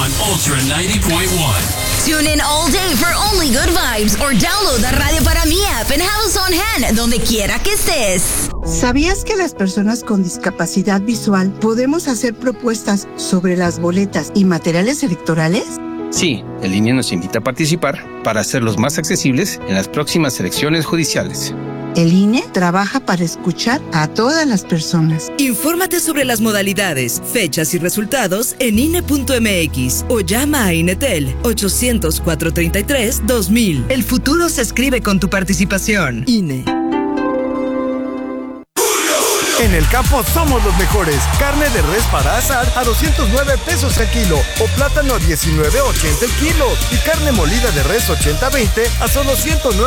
on Ultra 90.1. Tune in all day for only good vibes or download the Radio Para Mi app and have us on hand donde quiera que estés. ¿Sabías que las personas con discapacidad visual podemos hacer propuestas sobre las boletas y materiales electorales? Sí, el INE nos invita a participar para hacerlos más accesibles en las próximas elecciones judiciales. El INE trabaja para escuchar a todas las personas. Infórmate sobre las modalidades, fechas y resultados en INE.mx o llama a INETEL 800-433-2000. El futuro se escribe con tu participación. INE. En el campo somos los mejores. Carne de res para asar a 209 pesos el kilo o plátano a 19.80 el kilo y carne molida de res 80-20 a solo 109